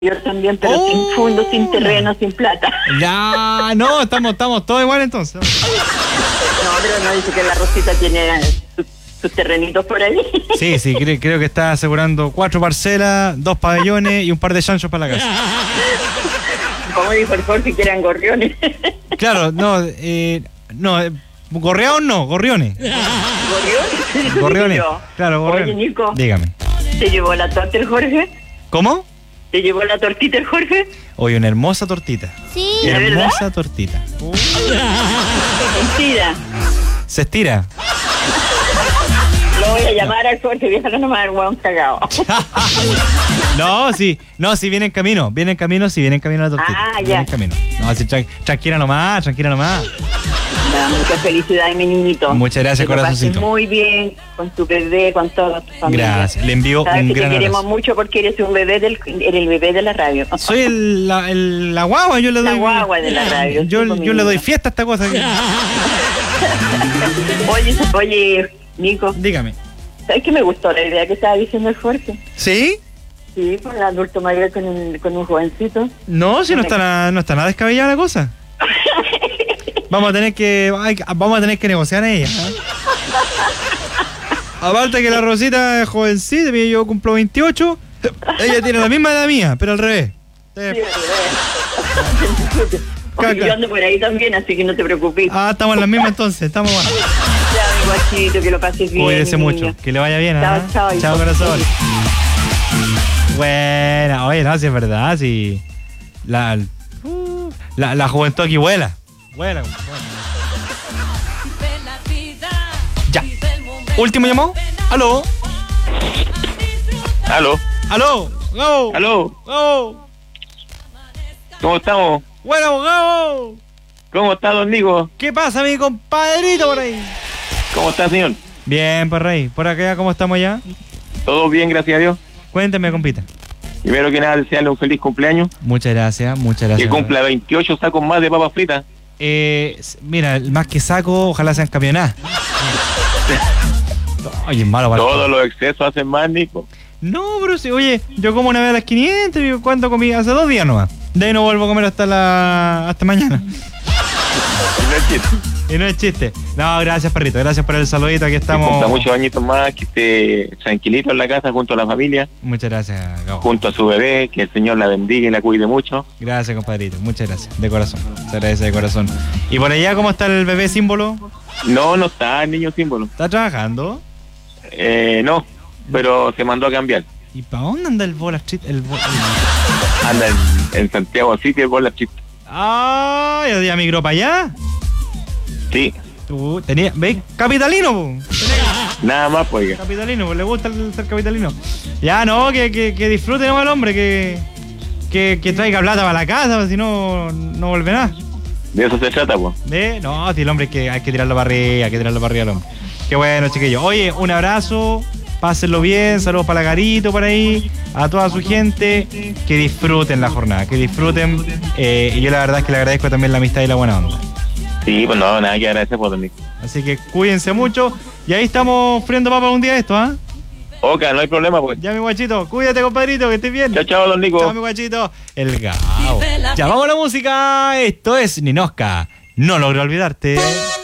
Yo también, pero sin fondo, sin terreno, sin plata. Ya, no, estamos todos igual entonces. No, pero no dice que la Rosita tiene sus terrenitos por ahí. Sí, creo que está asegurando 4 parcelas, 2 pabellones y un par de chanchos para la casa. Como dijo el Jorge, que eran gorriones. Claro, gorreados no, gorriones. ¿Gorriones? Gorriones, claro, gorriones. Oye, Nico. Dígame. ¿Te llevó la torta el Jorge? ¿Cómo? ¿Te llevó la tortita el Jorge? Oye, una hermosa tortita. Sí. Hermosa tortita. Mentira. Se estira. Lo voy a llamar al Jorge, vieja, que no me va a dar hueón cagado. No, sí, viene en camino la tortita. Ah, ya. Viene en camino. No, sí, tranquila nomás. Da mucha felicidad, mi niñito. Muchas gracias, que lo pases corazoncito. muy bien con tu bebé, con toda tu familia. Gracias, le envío Sabes un que te gran queremos abrazo. mucho porque eres eres el bebé de la radio. Soy la guagua, yo le doy. La guagua de la radio. Yo Sí, le doy fiesta a esta cosa. Oye, Nico, Dígame. ¿sabes qué me gustó la idea que estaba diciendo el Jorge? ¿Sí? Sí, con el adulto mayor con un jovencito. No, si no está nada descabellada la cosa. Vamos a tener que negociar a ella. Aparte que la Rosita es jovencita, yo cumplo 28, ella tiene la misma edad mía, pero al revés. Oye, yo ando por ahí también, así que no te preocupes. Estamos en la misma entonces, estamos mal. Ya, mi guachito, que lo pases bien. Cuídese mi mucho, niño. que le vaya bien. Chao, Corazón. Bueno, oye, no, si es verdad, si la juventud aquí vuela. Vuela. Ya. Último llamado. Aló. Go. Go. ¿Cómo estamos? Bueno, Gabo. ¿Cómo está, don Nico? ¿Qué pasa, mi compadrito por ahí? ¿Cómo está, señor? Bien, por ahí. Por acá, ¿cómo estamos ya? Todo bien, gracias a Dios. Cuénteme, compita. Primero que nada, desearle un feliz cumpleaños. Muchas gracias. Que cumpla 28 sacos más de papas fritas. Mira, más que saco, ojalá sean camionadas. Oye, es malo para Todos los excesos hacen más, Nico. No, pero sí, oye, yo como una vez a las 500, ¿cuánto comí? Hace 2 días nomás. De ahí no vuelvo a comer hasta mañana. Y no es chiste. No, gracias, perrito, gracias por el saludito, aquí estamos. Que cumpla muchos añitos más, que esté tranquilito en la casa junto a la familia. Muchas gracias, Gabo. Junto a su bebé, que el Señor la bendiga y la cuide mucho. Gracias, compadrito, muchas gracias, de corazón. Se agradece de corazón. ¿Y por allá cómo está el bebé símbolo? No está el niño símbolo. ¿Está trabajando? No, pero se mandó a cambiar. ¿Y para dónde anda el Bola Street? Anda en Santiago City, el Bola Street. Ah, ya migró para allá. Sí. Tú ¿veis? Capitalino, po. Nada más, pues. Capitalino, pues le gusta el ser capitalino. Ya, no, que disfrute nomás el hombre, que traiga plata para la casa, si no vuelve nada. De eso se trata, pues. No, si el hombre hay que tirarlo para arriba, al hombre. Qué bueno, chiquillos. Oye, un abrazo, pásenlo bien, saludos para la Garito por ahí, a toda su gente, que disfruten la jornada, que disfruten, y yo la verdad es que le agradezco también la amistad y la buena onda. Sí, pues no, nada que agradecer por Nico. Así que cuídense mucho, y ahí estamos friendo papas un día esto, ¿ah? Oca, no hay problema, pues. Ya, mi guachito, cuídate, compadrito, que estés bien. Chao, don Nico. Chao, mi guachito. El Gao. Ya, vamos a la música. Esto es Ninosca. No logré olvidarte.